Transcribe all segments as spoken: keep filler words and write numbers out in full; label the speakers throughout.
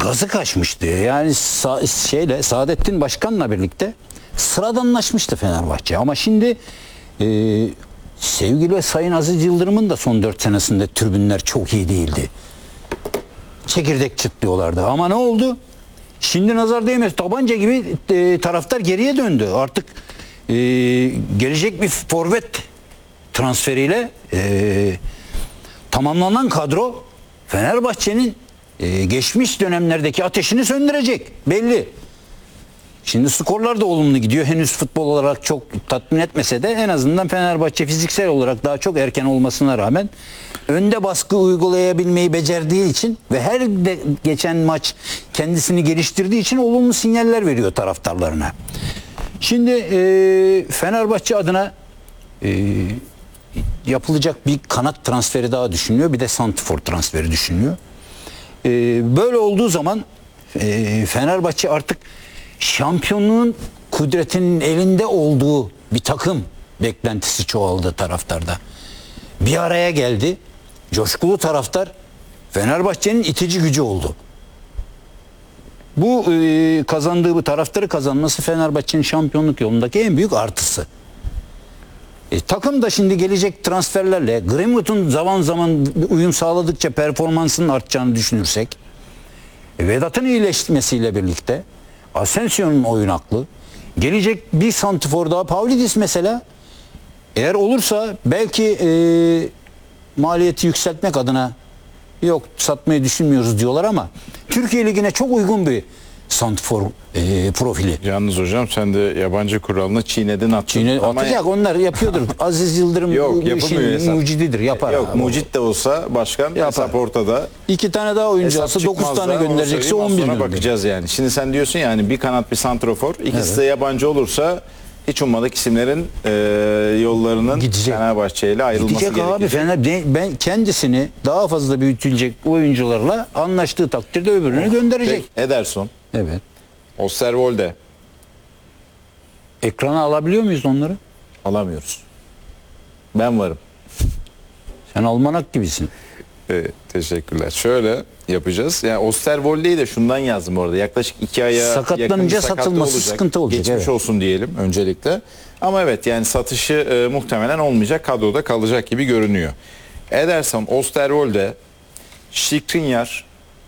Speaker 1: gazı kaçmıştı. Yani Sa şeyle Saadettin Başkan'la birlikte sıradanlaşmıştı Fenerbahçe. Ama şimdi e, sevgili Sayın Aziz Yıldırım'ın da son dört senesinde tribünler çok iyi değildi. Çekirdek çıtlıyorlardı. Ama ne oldu? Şimdi nazar değmez. Tabanca gibi e, taraftar geriye döndü. Artık e, gelecek bir forvet transferiyle e, tamamlanan kadro Fenerbahçe'nin e, geçmiş dönemlerdeki ateşini söndürecek. Belli. Şimdi skorlar da olumlu gidiyor. Henüz futbol olarak çok tatmin etmese de en azından Fenerbahçe fiziksel olarak daha çok erken olmasına rağmen önde baskı uygulayabilmeyi becerdiği için ve her de geçen maç kendisini geliştirdiği için olumlu sinyaller veriyor taraftarlarına. Şimdi e, Fenerbahçe adına e, yapılacak bir kanat transferi daha düşünülüyor. Bir de santrfor transferi düşünülüyor. E, böyle olduğu zaman e, Fenerbahçe artık şampiyonluğun kudretinin elinde olduğu bir takım beklentisi çoğaldı taraftarda. Bir araya geldi. Coşkulu taraftar Fenerbahçe'nin itici gücü oldu. Bu e, kazandığı bu taraftarı kazanması Fenerbahçe'nin şampiyonluk yolundaki en büyük artısı. E, takım da şimdi gelecek transferlerle Greenwood'un zaman zaman uyum sağladıkça performansının artacağını düşünürsek, e, Vedat'ın iyileşmesiyle birlikte Asensio'nun oyun aklı, gelecek bir santifor daha Pavlidis mesela, eğer olursa belki e, maliyeti yükseltmek adına yok satmayı düşünmüyoruz diyorlar ama Türkiye Ligi'ne çok uygun bir santifor e, profili.
Speaker 2: Yalnız hocam sen de yabancı kuralını çiğnedin attın.
Speaker 1: Çiğne, atacak onlar yapıyordur. Aziz Yıldırım
Speaker 2: yok,
Speaker 1: bu işin mucididir, yapar.
Speaker 2: Yok
Speaker 1: abi.
Speaker 2: mucit de olsa başkan
Speaker 1: Yapar.
Speaker 2: hesap ortada.
Speaker 1: İki tane daha oyuncu alsa dokuz tane gönderecekse on bir milyon.
Speaker 2: Bakacağız yani. Şimdi sen diyorsun yani bir kanat bir santrofor, ikisi evet. de yabancı olursa hiç ummadık isimlerin e, yollarının
Speaker 1: gidecek.
Speaker 2: Fenerbahçe ile ayrılması
Speaker 1: gidecek
Speaker 2: gerekecek.
Speaker 1: Abi Fener ben kendisini daha fazla büyütülecek oyuncularla anlaştığı takdirde öbürünü oh, gönderecek.
Speaker 2: Peki, Ederson.
Speaker 1: Evet.
Speaker 2: Osterwolde.
Speaker 1: Ekrana alabiliyor muyuz onları?
Speaker 2: Alamıyoruz. Ben varım.
Speaker 1: Sen almanak gibisin.
Speaker 2: Evet, teşekkürler. Şöyle yapacağız. Yani Osterwolde'yi de şundan yazdım orada. Yaklaşık iki aya
Speaker 1: sakatlanınca satılması olacak. Sıkıntı olacak.
Speaker 2: Geçmiş
Speaker 1: evet.
Speaker 2: olsun diyelim öncelikle. Ama evet yani satışı e, muhtemelen olmayacak. Kadroda kalacak gibi görünüyor. Ederson, Osterwolde, Skriniar,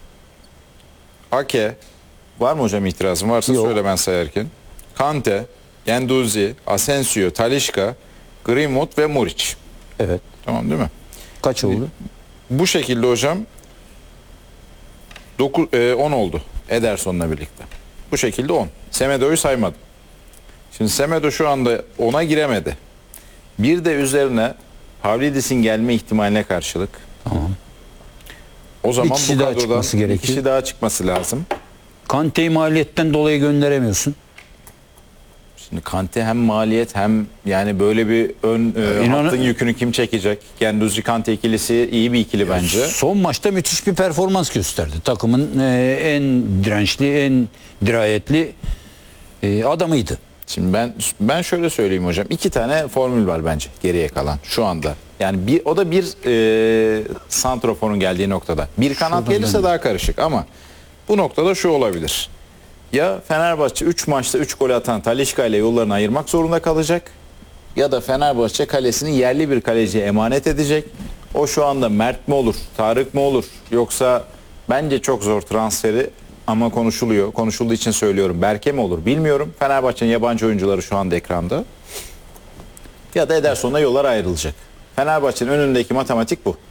Speaker 2: Ake, var mı hocam itirazım? Varsa Yok. söyle ben sayarken. Kante, Guendouzi, Asensio, Talisca, Greenwood ve Muric.
Speaker 1: Evet.
Speaker 2: Tamam değil mi?
Speaker 1: Kaç oldu?
Speaker 2: Bu şekilde hocam on oldu Ederson'la birlikte. Bu şekilde on. Semedo'yu saymadım. Şimdi Semedo şu anda ona giremedi. Bir de üzerine Pavlidis'in gelme ihtimaline karşılık.
Speaker 1: Tamam.
Speaker 2: O zaman
Speaker 1: bir
Speaker 2: bu
Speaker 1: daha çıkması
Speaker 2: kadrodan bir kişi daha çıkması lazım.
Speaker 1: Kante'yi maliyetten dolayı gönderemiyorsun.
Speaker 2: Şimdi Kante hem maliyet hem yani böyle bir ön e,
Speaker 1: İnanın,
Speaker 2: hattın yükünü kim çekecek? Guendouzi Kante ikilisi iyi bir ikili bence.
Speaker 1: Son maçta müthiş bir performans gösterdi. Takımın e, en dirençli, en dirayetli e, adamıydı.
Speaker 2: Şimdi ben ben şöyle söyleyeyim hocam. İki tane formül var bence geriye kalan şu anda. Yani bir o da bir e, santroforun geldiği noktada. Bir kanat Şuradan gelirse ben... daha karışık ama bu noktada şu olabilir. Ya Fenerbahçe üç maçta üç gol atan Talisca ile yollarını ayırmak zorunda kalacak. Ya da Fenerbahçe kalesini yerli bir kaleciye emanet edecek. O şu anda Mert mi olur, Tarık mı olur? Yoksa bence çok zor transferi ama konuşuluyor. Konuşulduğu için söylüyorum. Berke mi olur bilmiyorum. Fenerbahçe'nin yabancı oyuncuları şu anda ekranda. Ya da Ederson'la yollar ayrılacak. Fenerbahçe'nin önündeki matematik bu.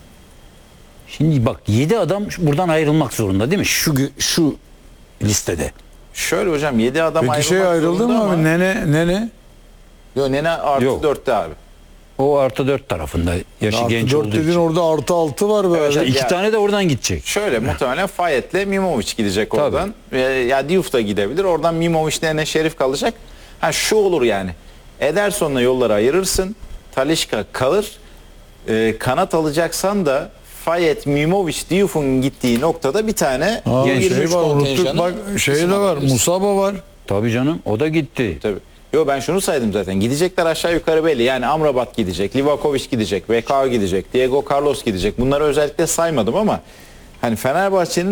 Speaker 1: Şimdi bak yedi adam buradan ayrılmak zorunda değil mi? Şu şu listede.
Speaker 2: Şöyle hocam yedi adam
Speaker 3: Peki
Speaker 2: ayrılmak
Speaker 3: şey ayrıldı mı abi? Nene, Nene?
Speaker 2: Yok Nene artı
Speaker 1: Yok.
Speaker 2: dörtte abi.
Speaker 1: O artı dört tarafında. Yaşı
Speaker 3: Artı
Speaker 1: genç
Speaker 3: dört
Speaker 1: olduğu
Speaker 3: dedin
Speaker 1: için.
Speaker 3: orada artı altı var böyle.
Speaker 1: İşte iki
Speaker 2: ya,
Speaker 1: tane de oradan gidecek.
Speaker 2: Şöyle muhtemelen Fayet'le Mimovic gidecek oradan. Ee, ya Diouf da gidebilir. Oradan Mimovic Nene Şerif kalacak. Ha şu olur yani. Ederson'la yolları ayırırsın. Talisca kalır. Ee, kanat alacaksan da Fayet, Mimovic, Diouf'un gittiği noktada bir tane
Speaker 3: Aa, şey var unuttuk bak şey de var Musaba var.
Speaker 1: Tabii canım o da gitti.
Speaker 2: Tabii. Yo ben şunu saydım zaten. Gidecekler aşağı yukarı belli. Yani Amrabat gidecek, Livakovic gidecek, V K gidecek, Diego Carlos gidecek. Bunları özellikle saymadım ama hani Fenerbahçe'nin